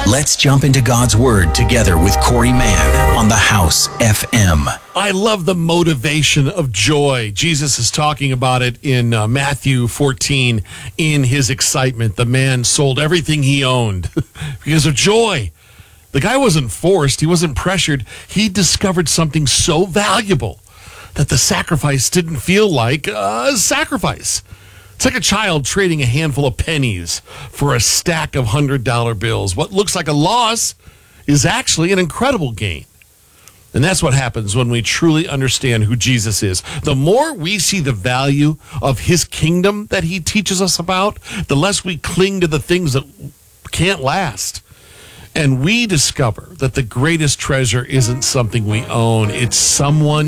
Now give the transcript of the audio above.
Let's jump into God's Word together with Corey Mann on the House FM. I love the motivation of joy. Jesus is talking about it in Matthew 14 in his excitement. The man sold everything he owned because of joy. The guy wasn't forced. He wasn't pressured. He discovered something so valuable that the sacrifice didn't feel like a sacrifice. It's like a child trading a handful of pennies for a stack of $100 bills. What looks like a loss is actually an incredible gain. And that's what happens when we truly understand who Jesus is. The more we see the value of his kingdom that he teaches us about, the less we cling to the things that can't last. And we discover that the greatest treasure isn't something we own. It's someone